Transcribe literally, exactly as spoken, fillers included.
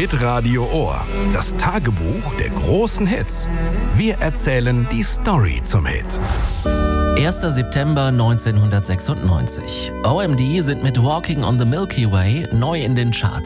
Hitradio Ohr. Das Tagebuch der großen Hits. Wir erzählen die Story zum Hit. erster September neunzehnhundertsechsundneunzig. O M D sind mit Walking on the Milky Way neu in den Charts.